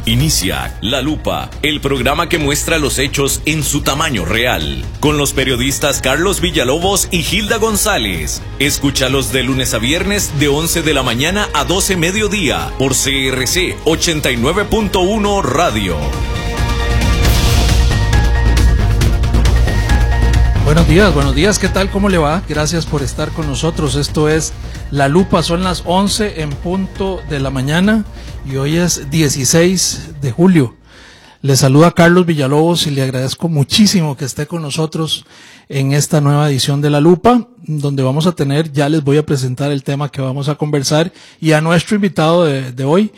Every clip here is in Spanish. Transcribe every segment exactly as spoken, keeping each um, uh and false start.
Inicia La Lupa, el programa que muestra los hechos en su tamaño real, con los periodistas Carlos Villalobos y Hilda González. Escúchalos de lunes a viernes de once de la mañana a doce mediodía por C R C ochenta y nueve punto uno Radio. Buenos días, buenos días, ¿qué tal? ¿Cómo le va? Gracias por estar con nosotros. Esto es La Lupa, son las once en punto de la mañana y hoy es dieciséis de julio. Le saluda Carlos Villalobos y le agradezco muchísimo que esté con nosotros en esta nueva edición de La Lupa, donde vamos a tener, ya les voy a presentar el tema que vamos a conversar y a nuestro invitado de, de hoy.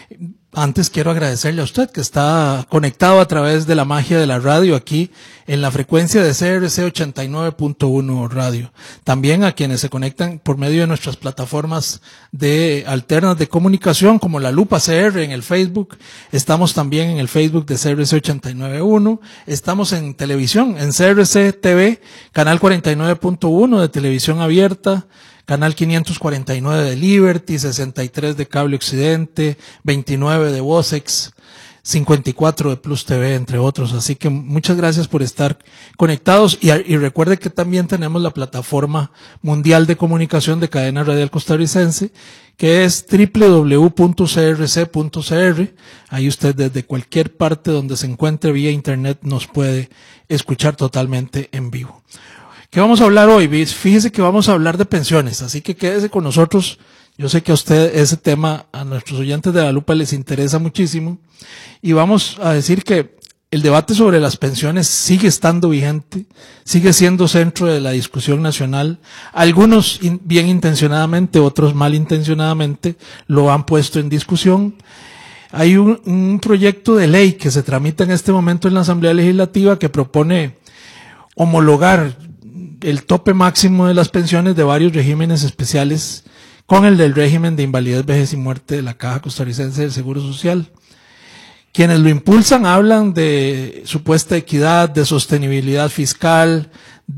Antes quiero agradecerle a usted que está conectado a través de la magia de la radio aquí en la frecuencia de C R C ochenta y nueve punto uno Radio. También a quienes se conectan por medio de nuestras plataformas de alternas de comunicación como La Lupa C R en el Facebook. Estamos también en el Facebook de C R C ochenta y nueve punto uno. Estamos en televisión, en C R C T V, canal cuarenta y nueve punto uno de televisión abierta. Canal quinientos cuarenta y nueve de Liberty, sesenta y tres de Cable Occidente, veintinueve de Vocex, cincuenta y cuatro de Plus T V, entre otros. Así que muchas gracias por estar conectados y, y recuerde que también tenemos la plataforma mundial de comunicación de cadena radial costarricense, que es doble u doble u doble u punto c r c punto c r. Ahí usted desde cualquier parte donde se encuentre vía internet nos puede escuchar totalmente en vivo. ¿Qué vamos a hablar hoy? Fíjese que vamos a hablar de pensiones, así que quédese con nosotros. Yo sé que a usted ese tema, a nuestros oyentes de La Lupa les interesa muchísimo y vamos a decir que el debate sobre las pensiones sigue estando vigente, sigue siendo centro de la discusión nacional. Algunos in, bien intencionadamente, otros mal intencionadamente lo han puesto en discusión. Hay un, un proyecto de ley que se tramita en este momento en la Asamblea Legislativa que propone homologar el tope máximo de las pensiones de varios regímenes especiales con el del régimen de invalidez, vejez y muerte de la Caja Costarricense del Seguro Social. Quienes lo impulsan hablan de supuesta equidad, de sostenibilidad fiscal,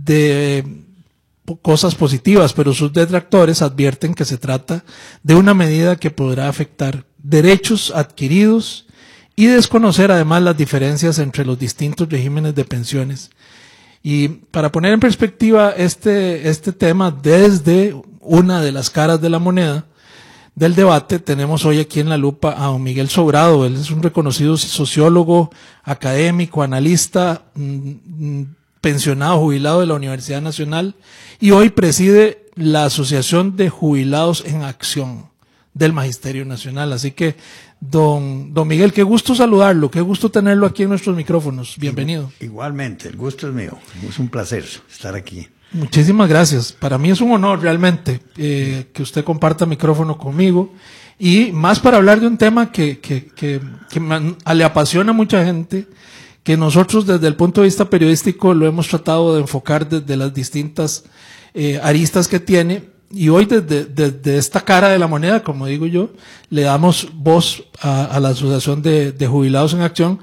de cosas positivas, pero sus detractores advierten que se trata de una medida que podrá afectar derechos adquiridos y desconocer además las diferencias entre los distintos regímenes de pensiones. Y para poner en perspectiva este, este tema desde una de las caras de la moneda del debate, tenemos hoy aquí en La Lupa a don Miguel Sobrado. Él es un reconocido sociólogo, académico, analista, mmm, pensionado, jubilado de la Universidad Nacional y hoy preside la Asociación de Jubilados en Acción del Magisterio Nacional. Así que, don, don Miguel, qué gusto saludarlo, qué gusto tenerlo aquí en nuestros micrófonos. Bienvenido. Igualmente, el gusto es mío, es un placer estar aquí. Muchísimas gracias. Para mí es un honor realmente eh, que usted comparta micrófono conmigo y más para hablar de un tema que, que, que, que me, le apasiona a mucha gente, que nosotros desde el punto de vista periodístico lo hemos tratado de enfocar desde las distintas eh, aristas que tiene. Y hoy desde, desde esta cara de la moneda, como digo yo, le damos voz a, a la Asociación de, de Jubilados en Acción